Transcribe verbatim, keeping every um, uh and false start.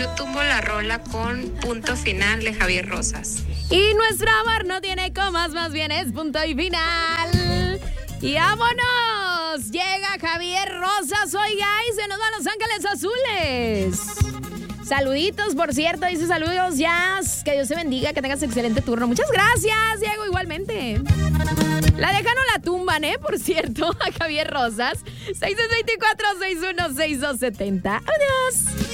yo tumbo la rola con punto final de Javier Rosas. Y nuestro amor no tiene comas, más bien es punto y final. ¡Y vámonos! Llega Javier Rosas, oiga, y se nos va a Los Ángeles Azules. Saluditos, por cierto, dice saludos, Jazz. Que Dios te bendiga, que tengas excelente turno. Muchas gracias, Diego, igualmente. La dejan o la tumban, ¿eh? Por cierto, a Javier Rosas. seis dos cuatro, seis uno seis dos siete cero. Adiós.